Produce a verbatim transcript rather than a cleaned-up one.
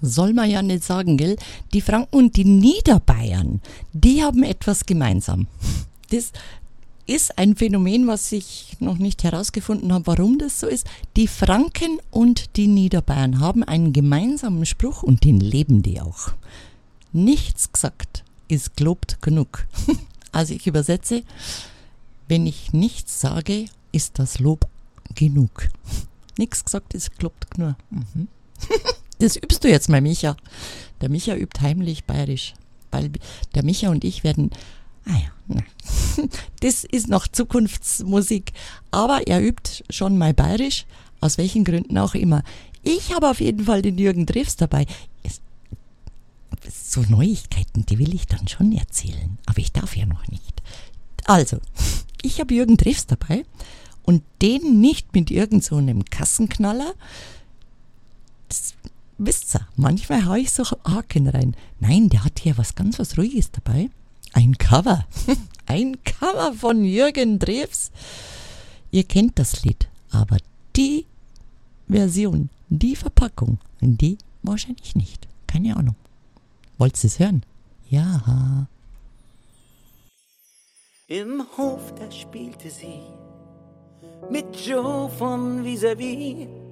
soll man ja nicht sagen, gell? Die Franken und die Niederbayern, die haben etwas gemeinsam. Das ist ein Phänomen, was ich noch nicht herausgefunden habe, warum das so ist. Die Franken und die Niederbayern haben einen gemeinsamen Spruch und den leben die auch. Nichts gesagt ist gelobt genug. Also ich übersetze, wenn ich nichts sage, ist das Lob genug. Nichts gesagt ist gelobt genug. Mhm. Das übst du jetzt mal, Micha. Der Micha übt heimlich bayerisch, weil der Micha und ich werden... Ah ja, na. Das ist noch Zukunftsmusik, aber er übt schon mal bayerisch, aus welchen Gründen auch immer. Ich habe auf jeden Fall den Jürgen Drews dabei. Es, so Neuigkeiten, die will ich dann schon erzählen, aber ich darf ja noch nicht. Also, ich habe Jürgen Drews dabei und den nicht mit irgend so einem Kassenknaller. Das wisst ihr, manchmal haue ich so Haken rein. Nein, der hat hier was ganz was Ruhiges dabei. Ein Cover. Ein Cover von Jürgen Drews. Ihr kennt das Lied, aber die Version, die Verpackung, die wahrscheinlich nicht. Keine Ahnung. Wollt ihr es hören? Ja. Im Hof, da spielte sie mit Joe von Vis-a-vis.